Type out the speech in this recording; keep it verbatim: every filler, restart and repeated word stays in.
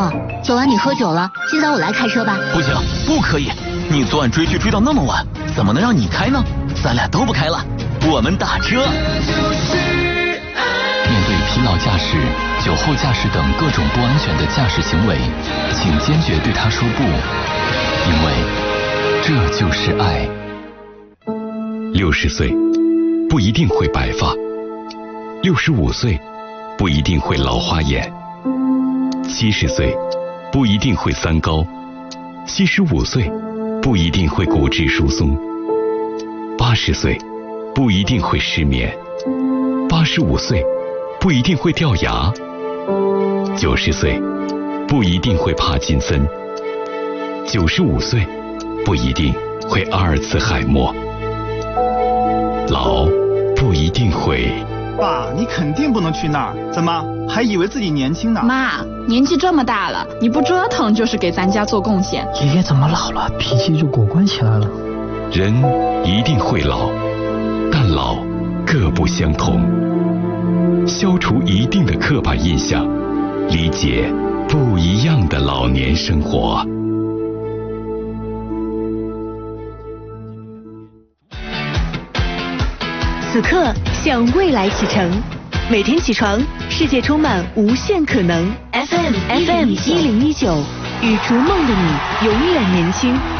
哦，昨晚你喝酒了，今早我来开车吧。 不行，不可以，你昨晚追剧追到那么晚，怎么能让你开呢？咱俩都不开了，我们打车。 面对疲劳驾驶、酒后驾驶等各种不安全的驾驶行为，请坚决对他说不，因为这就是爱。 六十岁不一定会白发，六十五岁不一定会老花眼，七十岁不一定会三高，七十五岁不一定会骨质疏松，八十岁不一定会失眠，八十五岁不一定会掉牙，九十岁不一定会帕金森，九十五岁不一定会阿尔茨海默。老不一定会。 爸，你肯定不能去那儿，怎么还以为自己年轻呢？ 妈，年纪这么大了，你不折腾就是给咱家做贡献。 爷爷怎么老了，脾气就果断起来了？ 人一定会老，但老各不相同。消除一定的刻板印象，理解不一样的老年生活。 此刻向未来启程，每天起床，世界充满无限可能。F M F M 一零一九，与逐梦的你永远年轻。